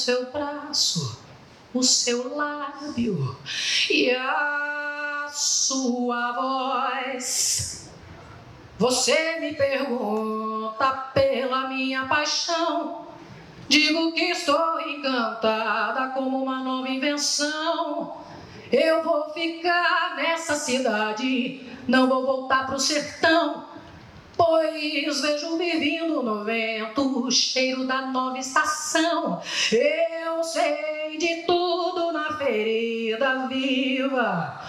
seu braço, o seu lábio e a sua voz. Você me pergunta pela minha paixão, digo que estou encantada como uma nova invenção. Eu vou ficar nessa cidade, não vou voltar pro sertão, pois vejo me vindo no vento o cheiro da nova estação. Eu sei de tudo na ferida viva,